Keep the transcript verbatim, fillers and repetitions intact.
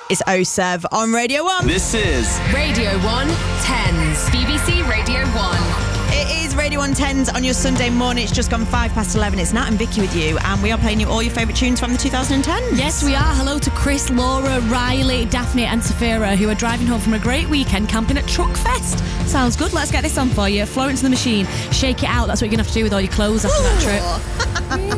It's oh seven on Radio one. This is Radio one Tens. B B C Radio one. It is Radio one Tens on your Sunday morning. It's just gone five past eleven. It's Nat and Vicky with you, and we are playing you all your favourite tunes from the two thousand tens. Yes, we are. Hello to Chris, Laura, Riley, Daphne and Safira, who are driving home from a great weekend camping at Truckfest. Sounds good. Let's get this on for you. Florence and the Machine, Shake It Out. That's what you're going to have to do with all your clothes after that trip.